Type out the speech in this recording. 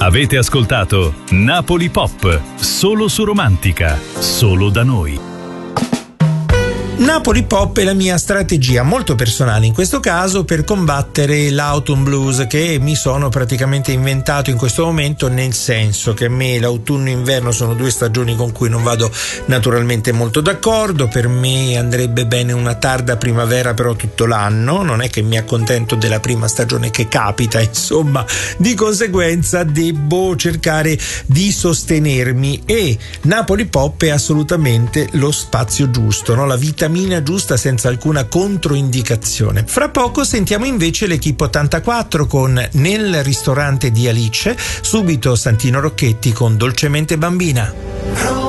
Avete ascoltato Napoli Pop, solo su Romantica, solo da noi. Napoli Pop è la mia strategia molto personale in questo caso per combattere l'autumn blues che mi sono praticamente inventato in questo momento, nel senso che a me l'autunno e inverno sono due stagioni con cui non vado naturalmente molto d'accordo. Per me andrebbe bene una tarda primavera però tutto l'anno, non è che mi accontento della prima stagione che capita, insomma, di conseguenza devo cercare di sostenermi e Napoli Pop è assolutamente lo spazio giusto, no? La vitamina giusta senza alcuna controindicazione. Fra poco sentiamo invece l'Equipe 84 con Nel ristorante di Alice, subito Santino Rocchetti con Dolcemente Bambina.